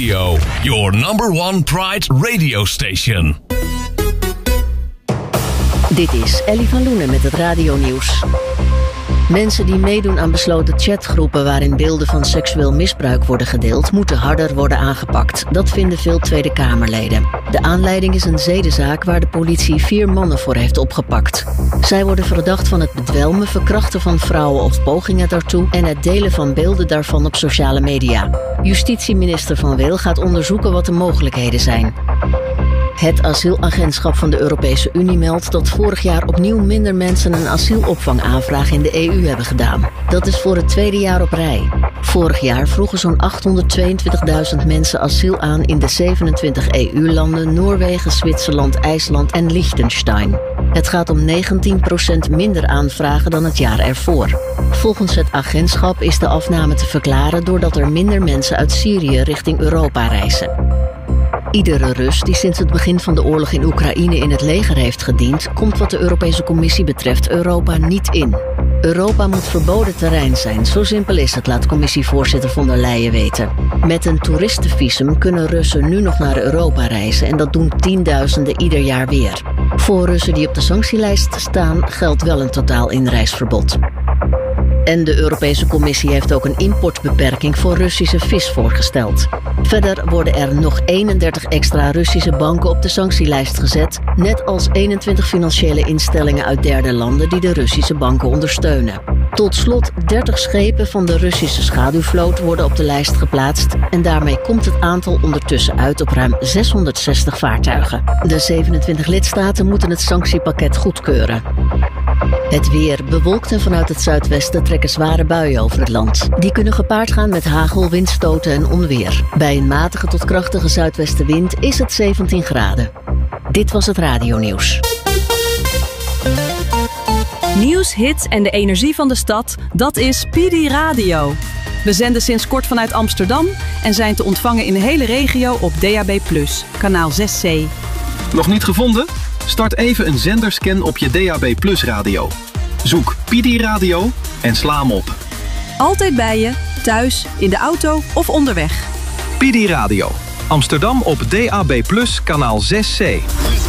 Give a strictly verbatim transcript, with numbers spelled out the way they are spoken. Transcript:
Radio, your number one Pride radio station. Dit is Ellie van Loenen met het radionieuws. Mensen die meedoen aan besloten chatgroepen waarin beelden van seksueel misbruik worden gedeeld, moeten harder worden aangepakt. Dat vinden veel Tweede Kamerleden. De aanleiding is een zedenzaak waar de politie vier mannen voor heeft opgepakt. Zij worden verdacht van het bedwelmen, verkrachten van vrouwen of pogingen daartoe en het delen van beelden daarvan op sociale media. Justitieminister Van Wil gaat onderzoeken wat de mogelijkheden zijn. Het asielagentschap van de Europese Unie meldt dat vorig jaar opnieuw minder mensen een asielopvangaanvraag in de E U hebben gedaan. Dat is voor het tweede jaar op rij. Vorig jaar vroegen zo'n achthonderdtweeëntwintigduizend mensen asiel aan in de zevenentwintig E U-landen, Noorwegen, Zwitserland, IJsland en Liechtenstein. Het gaat om negentien procent minder aanvragen dan het jaar ervoor. Volgens het agentschap is de afname te verklaren doordat er minder mensen uit Syrië richting Europa reizen. Iedere Rus die sinds het begin van de oorlog in Oekraïne in het leger heeft gediend, komt wat de Europese Commissie betreft Europa niet in. Europa moet verboden terrein zijn, zo simpel is het, laat commissievoorzitter von der Leyen weten. Met een toeristenvisum kunnen Russen nu nog naar Europa reizen en dat doen tienduizenden ieder jaar weer. Voor Russen die op de sanctielijst staan geldt wel een totaal inreisverbod. En de Europese Commissie heeft ook een importbeperking voor Russische vis voorgesteld. Verder worden er nog eenendertig extra Russische banken op de sanctielijst gezet, net als eenentwintig financiële instellingen uit derde landen die de Russische banken ondersteunen. Tot slot dertig schepen van de Russische schaduwvloot worden op de lijst geplaatst en daarmee komt het aantal ondertussen uit op ruim zeshonderdzestig vaartuigen. De zevenentwintig lidstaten moeten het sanctiepakket goedkeuren. Het weer bewolkt en vanuit het zuidwesten trekken zware buien over het land. Die kunnen gepaard gaan met hagel, windstoten en onweer. Bij een matige tot krachtige zuidwestenwind is het zeventien graden. Dit was het radionieuws. Nieuws, hits en de energie van de stad, dat is P D Radio. We zenden sinds kort vanuit Amsterdam en zijn te ontvangen in de hele regio op D A B plus, kanaal zes C. Nog niet gevonden? Start even een zenderscan op je D A B plus radio. Zoek P D Radio en sla hem op. Altijd bij je, thuis, in de auto of onderweg. P D Radio. Amsterdam op D A B plus, kanaal zes C.